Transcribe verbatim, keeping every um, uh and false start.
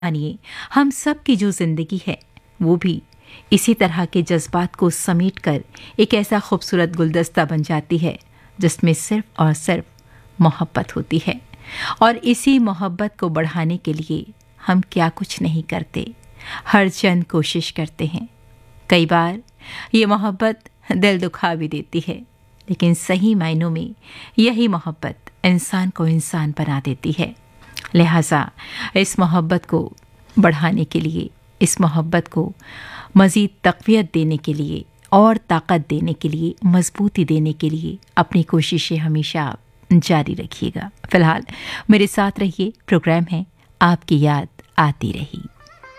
मानिए हम सब की जो जिंदगी है वो भी इसी तरह के जज्बात को समेट कर एक ऐसा खूबसूरत गुलदस्ता बन जाती है जिसमें सिर्फ और सिर्फ मोहब्बत होती है। और इसी मोहब्बत को बढ़ाने के लिए हम क्या कुछ नहीं करते, हर चंद कोशिश करते हैं। कई बार ये मोहब्बत दिल दुखा भी देती है, लेकिन सही मायनों में यही मोहब्बत इंसान को इंसान बना देती है। लिहाजा इस मोहब्बत को बढ़ाने के लिए, इस मोहब्बत को मज़ीद तक़वियत देने के लिए और ताकत देने के लिए, मजबूती देने के लिए अपनी कोशिशें हमेशा जारी रखिएगा। फ़िलहाल मेरे साथ रहिए, प्रोग्राम है आपकी याद आती रही।